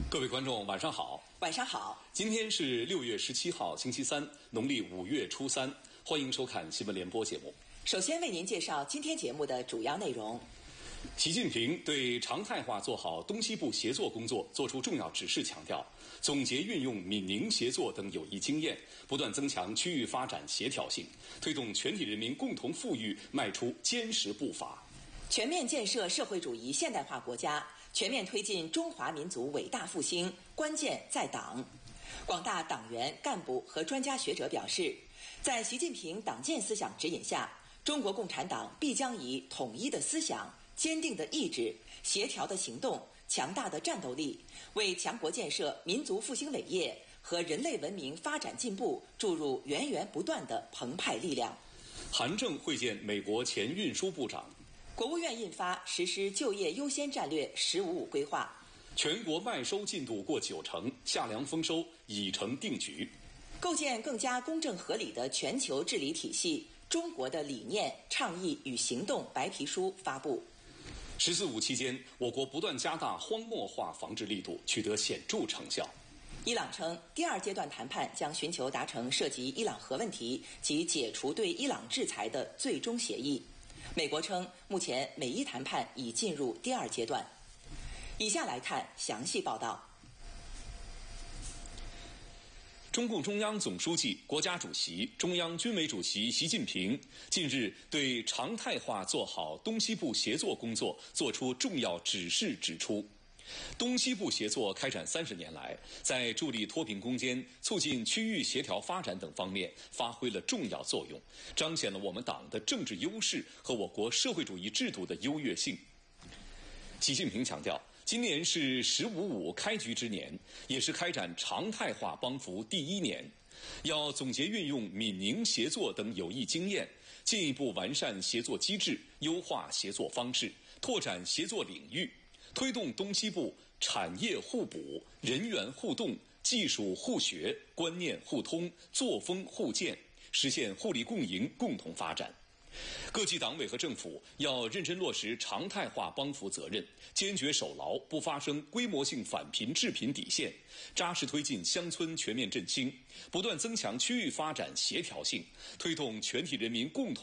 各位观众，晚上好。 晚上好。 今天是6月17号，星期三，农历5月初3，欢迎收看新闻联播节目。 首先为您介绍今天节目的主要内容。 习近平对常态化做好东西部协作工作作出重要指示，强调总结运用闽宁协作等有益经验，不断增强区域发展协调性，推动全体人民共同富裕迈出坚实步伐。 全面建设社会主义现代化国家，全面推进中华民族伟大复兴，关键在党。广大党员、干部和专家学者表示，在习近平党建思想指引下，中国共产党必将以统一的思想、坚定的意志、协调的行动、强大的战斗力，为强国建设、民族复兴伟业和人类文明发展进步注入源源不断的澎湃力量。 韩正会见美国前运输部长。 国务院印发实施就业优先战略“15+5”规划。 全国麦收进度过90%，夏粮丰收已成定局。 构建更加公正合理的全球治理体系，中国的理念、倡议与行动白皮书发布。 14·5期间，我国不断加大荒漠化防治力度，取得显著成效。 伊朗称，第2阶段谈判将寻求达成涉及伊朗核问题及解除对伊朗制裁的最终协议。美国称，目前美伊谈判已进入第2阶段。以下来看详细报道。 中共中央总书记、国家主席、中央军委主席习近平近日对常态化做好东西部协作工作作出重要指示，指出，东西部协作开展30年来，在助力脱贫攻坚、促进区域协调发展等方面发挥了重要作用，彰显了我们党的政治优势和我国社会主义制度的优越性。习近平强调，今年是“15+5”开局之年，也是开展常态化帮扶第1年，要总结运用闽宁协作等有益经验，进一步完善协作机制，优化协作方式，拓展协作领域，推动东西部产业互补、人员互动、技术互学、观念互通、作风互鉴，实现互利共赢、共同发展。各级党委和政府要认真落实常态化帮扶责任，坚决守牢不发生规模性返贫致贫底线，扎实推进乡村全面振兴，不断增强区域发展协调性，推动全体人民共同